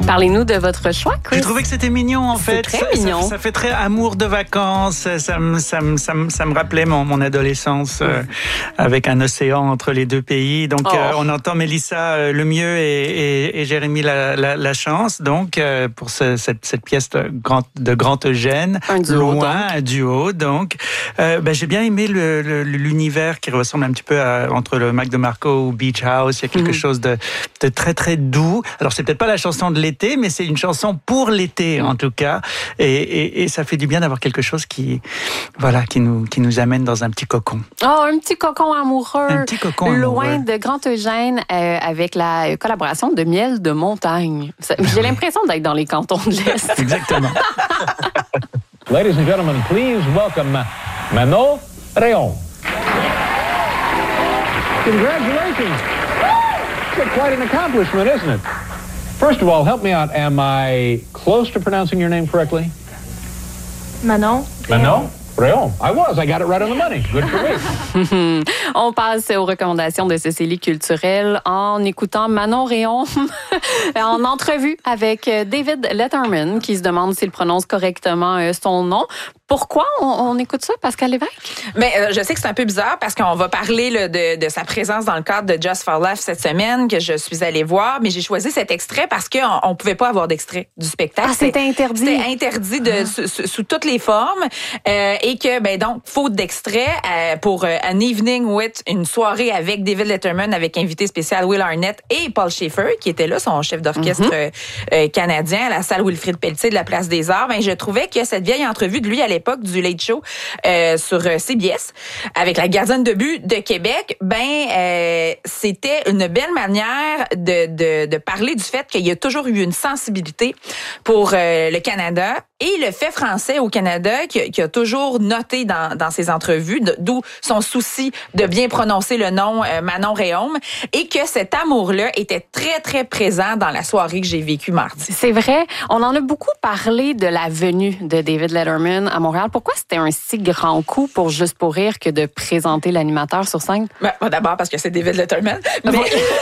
Parlez-nous de votre choix, Chris. J'ai trouvé que c'était mignon, en fait. C'est très mignon. Ça fait très amour de vacances. Ça me rappelait mon adolescence avec un océan entre les deux pays. Donc, on entend Mélissa Lemieux et Jérémy Lachance, donc, pour cette pièce de Grand Eugène. Un duo, donc. J'ai bien aimé l'univers qui ressemble un petit peu entre le Mac DeMarco ou Beach House. Il y a quelque chose de très, très doux. Alors, c'est peut-être pas la chanson de l'été, mais c'est une chanson pour l'été, en tout cas. Et ça fait du bien d'avoir quelque chose qui nous amène dans un petit cocon. Oh, un petit cocon amoureux. Un petit cocon loin amoureux. de Grand Eugène, avec la collaboration de Miel de Montagne. J'ai l'impression d'être dans les cantons de l'Est. Exactement. Ladies and gentlemen, please welcome Manon Réon. Congratulations. It's quite an accomplishment, isn't it? First of all, help me out. Am I close to pronouncing your name correctly? Manon. Manon Réon. I got it right on the money. Good for me. On passe aux recommandations de Cécilie Culturelle en écoutant Manon Réon en entrevue avec David Letterman qui se demande s'il prononce correctement son nom. Pourquoi on écoute ça, Pascal Lévesque? Mais je sais que c'est un peu bizarre parce qu'on va parler là, de sa présence dans le cadre de Just for Life cette semaine que je suis allée voir, mais j'ai choisi cet extrait parce qu'on pouvait pas avoir d'extrait du spectacle. Ah, c'était interdit. C'était interdit sous toutes les formes et que donc faute d'extrait pour An Evening with une soirée avec David Letterman avec invité spécial Will Arnett et Paul Schaefer qui était là, son chef d'orchestre canadien à la salle Wilfrid Pelletier de la Place des Arts. Ben je trouvais que cette vieille entrevue de lui à l'époque du Late Show sur CBS avec la gardienne de but de Québec, c'était une belle manière de parler du fait qu'il y a toujours eu une sensibilité pour le Canada et le fait français au Canada qui a toujours noté dans ses entrevues, d'où son souci de bien prononcer le nom Manon Réaume et que cet amour-là était très, très présent dans la soirée que j'ai vécue mardi. C'est vrai. On en a beaucoup parlé de la venue de David Letterman à Montréal. Pourquoi c'était un si grand coup pour Juste pour rire que de présenter l'animateur sur scène? D'abord parce que c'est David Letterman. Mais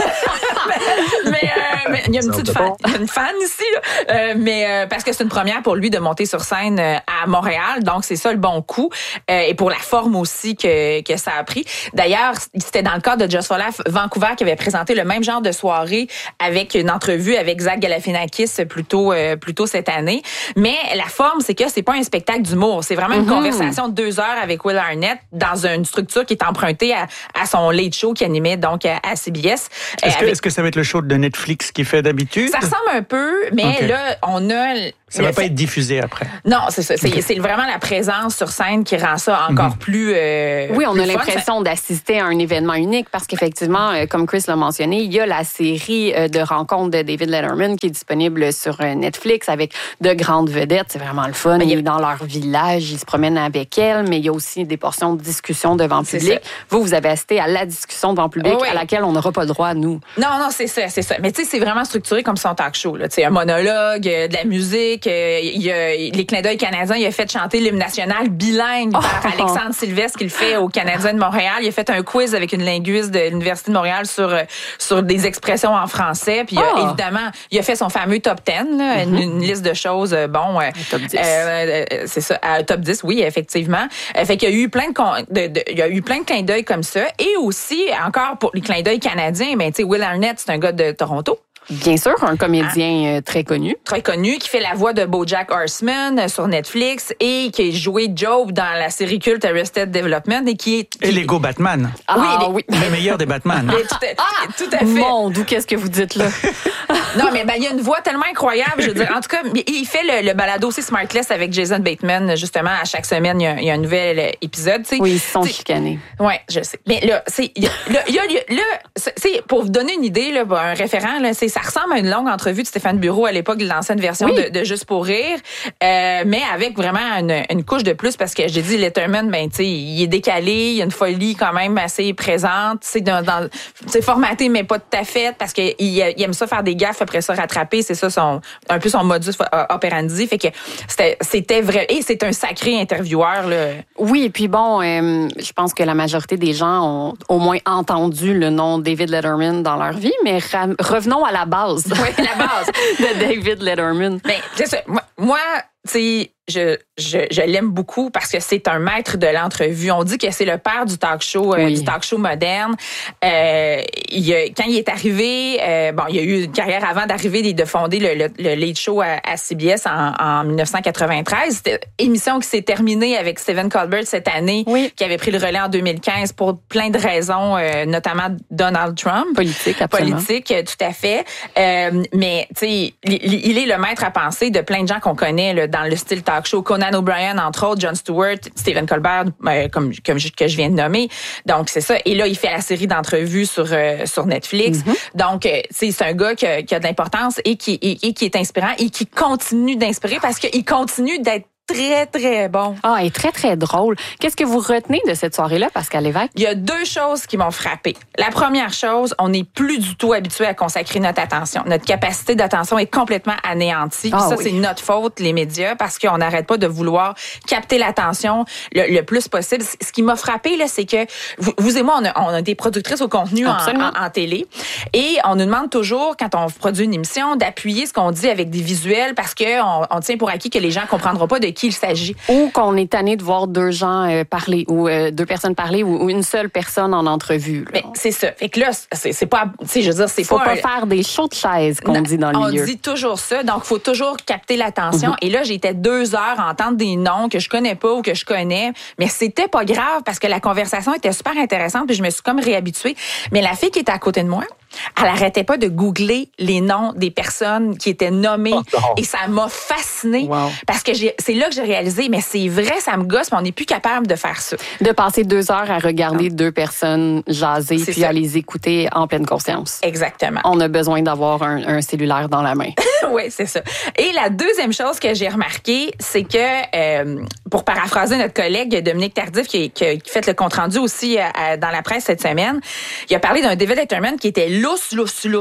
il y a une petite fan ici, là. Mais parce que c'est une première pour lui de monter sur scène à Montréal. Donc, c'est ça le bon coup. Et pour la forme aussi que ça a pris. D'ailleurs, c'était dans le cadre de Just for Life Vancouver qui avait présenté le même genre de soirée avec une entrevue avec Zach Galifianakis plus tôt cette année. Mais la forme, c'est que c'est pas un spectacle d'humour. C'est vraiment une conversation de 2 heures avec Will Arnett dans une structure qui est empruntée à son late show qu'il animait donc à CBS. Est-ce que ça va être le show de Netflix qu'il fait d'habitude? Ça ressemble un peu, mais là, on a... Ça va pas être diffusé après. Non, c'est ça. C'est vraiment la présence sur scène qui rend ça encore plus oui, on plus a l'impression d'assister à un événement unique parce qu'effectivement, comme Chris l'a mentionné, il y a la série de rencontres de David Letterman qui est disponible sur Netflix avec de grandes vedettes. C'est vraiment le fun. Il est dans leur village, il se promène avec elles, mais il y a aussi des portions de discussion devant le public. Vous avez assisté à la discussion devant le public à laquelle on n'aura pas le droit, nous. Non, c'est ça. Mais tu sais, c'est vraiment structuré comme son talk show. Tu sais, un monologue, de la musique, il y a les clins d'œil canadiens. Il a fait chanter l'hymne national bilingue par Alexandre Sylvestre qui le fait au Canadien de Montréal. Il a fait un quiz avec une linguiste de l'Université de Montréal sur des expressions en français. Puis évidemment, il a fait son fameux top 10, là, une liste de choses. Top 10. C'est ça, top 10, oui, effectivement. Fait qu'il y a eu plein il y a eu plein de clins d'œil comme ça. Et aussi, encore pour les clins d'œil canadiens, tu sais, Will Arnett, c'est un gars de Toronto. Bien sûr, un comédien très connu. Très connu, qui fait la voix de BoJack Horseman sur Netflix et qui a joué Job dans la série culte Arrested Development et Lego Batman. Oui. Le meilleur des Batman. Tout à fait. Mon Dieu, qu'est-ce que vous dites là? Non, mais il y a une voix tellement incroyable. Je veux dire, en tout cas, il fait le balado aussi Smartless avec Jason Bateman. Justement, à chaque semaine, il y a un nouvel épisode. T'sais. Oui, ils sont chicanés. Oui, je sais. Mais là, pour vous donner une idée, là, un référent, là, ça ressemble à une longue entrevue de Stéphane Bureau à l'époque de l'ancienne version de Juste pour rire, mais avec vraiment une couche de plus parce que j'ai dit Letterman, il est décalé, il y a une folie quand même assez présente, c'est formaté mais pas tout à fait parce qu'il aime ça faire des gaffes après ça rattrapées. C'est ça un peu son modus operandi. Fait que c'était vrai. Et c'est un sacré intervieweur, là. Oui, et puis bon, je pense que la majorité des gens ont au moins entendu le nom David Letterman dans leur vie, mais revenons à la base. Oui, la base de David Letterman. Ben, c'est ça. Moi, tu sais, je l'aime beaucoup parce que c'est un maître de l'entrevue. On dit que c'est le père du talk show moderne. Quand il est arrivé, il a eu une carrière avant d'arriver de fonder le Late Show à CBS en 1993. C'était une émission qui s'est terminée avec Stephen Colbert cette année, qui avait pris le relais en 2015 pour plein de raisons, notamment Donald Trump. Politique, absolument. Politique, tout à fait. Mais tu sais, il est le maître à penser de plein de gens qu'on connaît là, dans le style talk show. Conan O'Brien, entre autres, Jon Stewart, Stephen Colbert, que je viens de nommer. Donc, c'est ça. Et là, il fait la série d'entrevues sur Netflix. Donc, c'est un gars qui a de l'importance et qui est inspirant et qui continue d'inspirer parce qu'il continue d'être très, très bon. Ah, et très, très drôle. Qu'est-ce que vous retenez de cette soirée-là, Pascal Lévesque? Il y a 2 choses qui m'ont frappé. La première chose, on n'est plus du tout habitué à consacrer notre attention. Notre capacité d'attention est complètement anéantie. C'est notre faute, les médias, parce qu'on n'arrête pas de vouloir capter l'attention le plus possible. Ce qui m'a frappé, là, c'est que vous et moi, on a des productrices au contenu en télé. Et on nous demande toujours, quand on produit une émission, d'appuyer ce qu'on dit avec des visuels parce qu'on tient pour acquis que les gens ne comprendront pas de qui il s'agit. Ou qu'on est tanné de voir 2 gens parler, ou 2 personnes parler, ou une seule personne en entrevue. Mais c'est ça. Fait que là, c'est pas, tu sais, je veux dire, c'est faut pas faire des shows de chaises qu'on dit dans le milieu. On dit toujours ça, donc faut toujours capter l'attention. Et là, j'étais 2 heures à entendre des noms que je connais pas ou que je connais, mais c'était pas grave parce que la conversation était super intéressante puis je me suis comme réhabituée. Mais la fille qui était à côté de moi, elle arrêtait pas de googler les noms des personnes qui étaient nommées et ça m'a fascinée parce que c'est là que j'ai réalisé, mais c'est vrai, ça me gosse, mais on n'est plus capable de faire ça. De passer 2 heures à regarder 2 personnes jaser puis à les écouter en pleine conscience. Exactement. On a besoin d'avoir un cellulaire dans la main. Oui, c'est ça. Et la deuxième chose que j'ai remarqué, c'est que, pour paraphraser notre collègue Dominique Tardif, qui fait le compte-rendu aussi dans la presse cette semaine, il a parlé d'un David Letterman qui était lousse.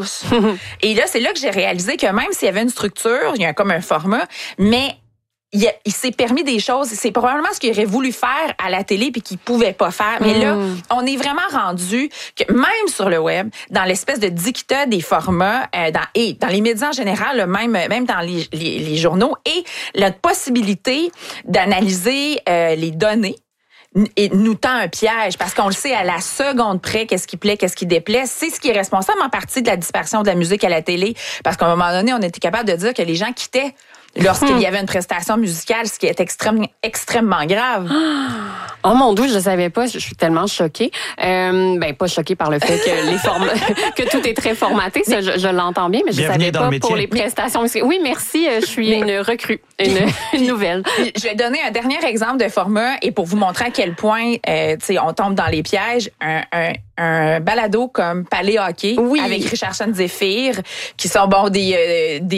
Et là, c'est là que j'ai réalisé que même s'il y avait une structure, il y a comme un format, mais il s'est permis des choses. C'est probablement ce qu'il aurait voulu faire à la télé puis qu'il pouvait pas faire. Mais là, on est vraiment rendu que même sur le web, dans l'espèce de dictat des formats, dans les médias en général, même dans les journaux, et la possibilité d'analyser les données et nous tend un piège parce qu'on le sait à la seconde près qu'est-ce qui plaît, qu'est-ce qui déplaît. C'est ce qui est responsable en partie de la dispersion de la musique à la télé parce qu'à un moment donné, on était capable de dire que les gens quittaient lorsqu'il y avait une prestation musicale, ce qui est extrêmement grave. Oh mon Dieu, je ne savais pas. Je suis tellement choquée. Pas choquée par le fait que que tout est très formaté. Ça, je l'entends bien, mais je ne savais pas pour les prestations musicales. Oui, merci. Je suis une recrue, une nouvelle. Je vais donner un dernier exemple de format et pour vous montrer à quel point on tombe dans les pièges. Un balado comme Palais Hockey avec Richardson Zephyr, qui sont des